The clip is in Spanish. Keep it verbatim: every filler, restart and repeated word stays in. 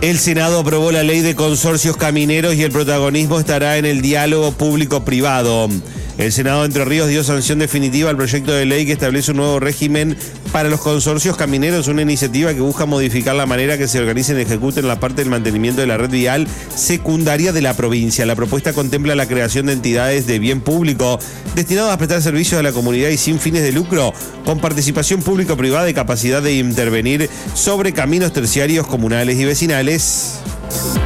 El Senado aprobó la ley de consorcios camineros y el protagonismo estará en el diálogo público-privado. El Senado de Entre Ríos dio sanción definitiva al proyecto de ley que establece un nuevo régimen para los consorcios camineros, una iniciativa que busca modificar la manera que se organicen y ejecuten la parte del mantenimiento de la red vial secundaria de la provincia. La propuesta contempla la creación de entidades de bien público destinadas a prestar servicios a la comunidad y sin fines de lucro, con participación público-privada y capacidad de intervenir sobre caminos terciarios, comunales y vecinales.